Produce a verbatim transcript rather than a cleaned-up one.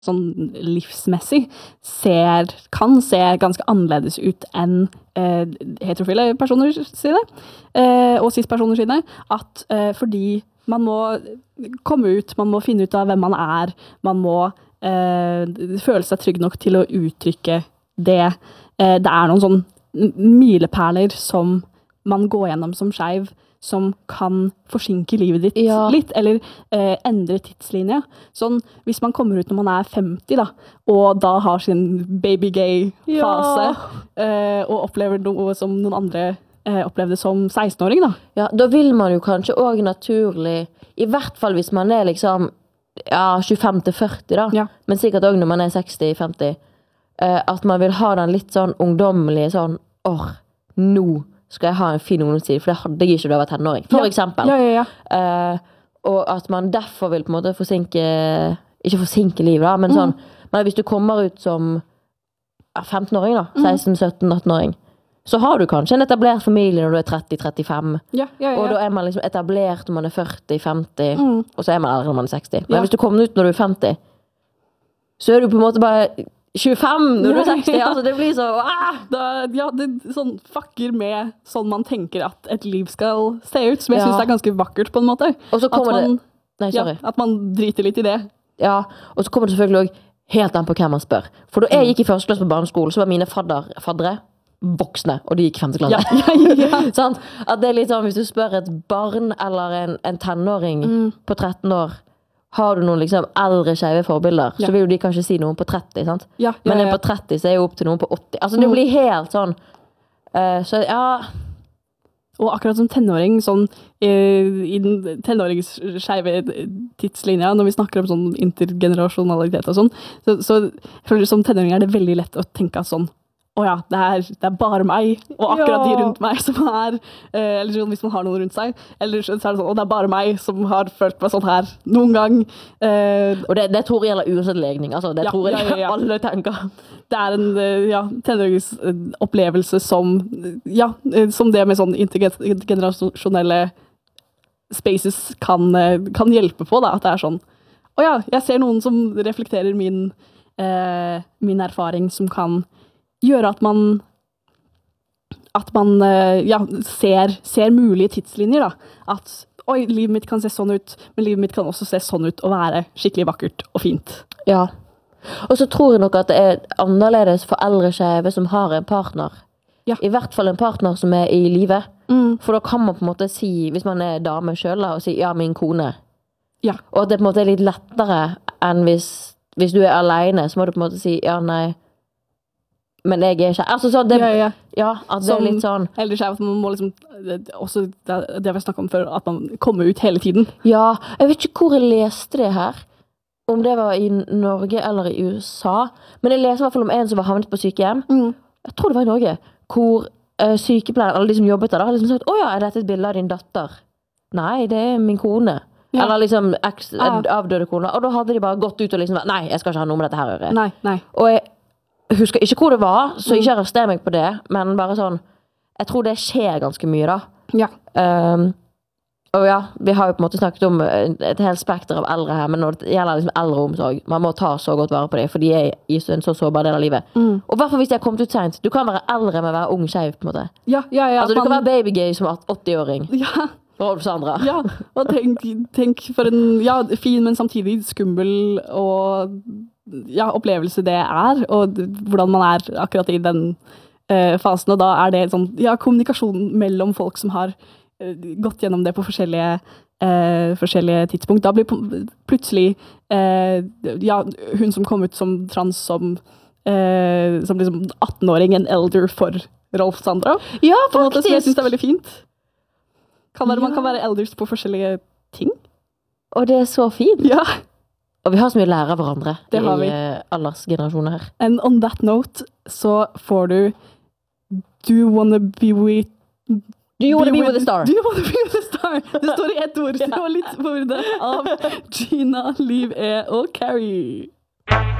sånn livsmessig ser, kan se ganske annerledes ut enn eh, heterofile personer sine, eh, og cis-personer sine, at eh, fordi man må komme ut, man må finne ut av hvem man er, man må eh, føle seg trygg nok til å uttrykke det. Eh, det er noen sånn mileperler som man går gjennom som skeiv, som kan forsinke livet ditt ja. litt, eller eh, endre tidslinja. Sånn, hvis man kommer ut når man er femti da, og da har sin baby gay-fase, ja. eh, og opplever noe som noen andre eh, opplevde som seksten-åring da. Ja, da vil man jo kanskje også naturlig, i hvert fall hvis man er liksom ja, tjuefem til førti da, Ja. men sikkert også når man er seksti til femti, eh, at man vil ha den litt sånn ungdommelige sånn, åh, nå skal jeg ha en fin ungdomstid, for det hadde jeg ikke da jeg var tenåring, for Ja. eksempel. Ja, ja, ja. Eh, og at man derfor vil på en måte forsinke, ikke forsinke livet da, men sånn, mm. men hvis du kommer ut som femten-åring da, seksten, sytten, atten-åring, så har du kanskje en etablert familie når du er tretti til trettifem, Ja, ja, ja. og da er man liksom etablert når man er førti til femti, Mm. og så er man eldre når man er seksti. Men Ja. hvis du kommer ut når du er femti, så er du på en måte bare tjuefem når du er seksti, altså det blir så ah! Da, ja, det sånn fucker med sånn man tenker at et liv skal se ut, som jeg Ja. synes er ganske vakkert på en måte. Og så kommer at man, det Nei, sorry. Ja, at man driter litt i det. Ja, og så kommer det selvfølgelig også helt an på hvem man spør. For da jeg gikk i første klasse på barneskolen, så var mine fadder, faddere voksne, og de gikk i femte klasse. Ja, ja, ja. Sant? At det er litt sånn, hvis du spør et barn eller en, en tenåring Mm. på tretten år, har du noen liksom eldre skeive forbilder, Ja. så vil jo de kanskje si noen på tretti, sant? Ja, ja, Men en ja. på tretti så er jo opp til noen på åtti. Altså det Mm. blir helt sånn, eh, så ja, Og akkurat som tenåring, sånn, eh, i den tenåringsskeive tidslinja, når vi snakker om sånn intergenerasjonalitet og sånn, så, så jeg føler som tenåring er det veldig lett å tenke at sånn, å ja, det er, det er bare meg, og akkurat Ja. de rundt meg som er, eh, eller sånn hvis man har noen rundt seg, eller så er det sånn, og det er bare meg som har følt meg sånn her noen gang. Eh, og det, det tror jeg gjelder uansett legning, altså det Ja, tror jeg ja, ja, ja. alle tenker. det er en eh, ja, tenåringsopplevelse som, ja, eh, som det med sånn intergenerasjonelle spaces kan, eh, kan hjelpe på, da, at det er sånn, å ja, jeg ser noen som reflekterer min, eh, min erfaring, som kan gjøre at man at man eh, ja, ser, ser mulige tidslinjer, da. At, oi, livet mitt kan se sånn ut, men livet mitt kan også se sånn ut og være skikkelig vakkert og fint. Ja. Og så tror jeg nok at det er annerledes for eldre skeive som har en partner. Ja. I hvert fall en partner som er i livet. Mm. For da kan man på en måte si, hvis man er dame selv, da, og si, ja, min kone. Ja. Og at det på en måte er litt lettere enn hvis, hvis du er alene, så må du på en måte si, ja, nei, men jeg er ikke, altså sånn, det, Ja, ja. ja, at det Som- er litt sånn, Eller så er det at man må liksom, det, også det, det vi snakket om før, at man kommer ut hele tiden. ja, jeg vet ikke hvor jeg leste det her, om det var i Norge eller i U S A, men jeg leste i hvert fall om en som var havnet på sykehjem, jeg tror det var i Norge, hvor uh, sykepleier, eller de som jobbet der, da, har liksom sagt, åja, er dette et bilde av din datter? Nei, det er min kone. Ja. Eller liksom eks, Ah. avdøde kone, og da hadde de bare gått ut og liksom, nei, jeg skal ikke ha noe med dette her å gjøre. Nei, nei. Og jeg husker ikke hvor det var, så Mm. ikke arrester meg på det, men bare sånn, jeg tror det skjer ganske mye da. Ja. Um, og ja, vi har jo på en måte snakket om et helt spekter av eldre her, men når det gjelder liksom eldreomsorg, man må ta så godt vare på det, for de er i en så sårbar del av livet. Mm. Og i hvert fall hvis de har kommet ut sent, du kan være eldre med å være ung skeiv på en måte. Ja, ja, ja. Altså du kan man- være babygay som åtti-åring, Ja, Rolf Sandra. ja. Og tenk, tenk for en, ja, fin, men samtidig skummel og, ja, opplevelse det er, og d- hvordan man er akkurat i den eh, fasen, og da er det sånn, ja, kommunikasjon mellom folk som har eh, gått gjennom det på forskjellige, eh, forskjellige tidspunkt. Da blir pl- plutselig, eh, ja, hun som kom ut som trans som, eh, som liksom atten-åring, en elder for Rolf Sandra. Ja, På en måte som jeg synes faktisk. det er veldig fint. Kan være, Man Ja. kan være elders på forskjellige ting. Og det er så fint. Ja. Og vi har så mye å lære av hverandre Det har i vi. eh, aldersgenerasjoner her. And on that note, så får du Do you wanna be with Do you wanna be with a star? Do you wanna be with a star? Det står i ett ord, så det var litt forvirrende, av Gina, Liv E og Carrie.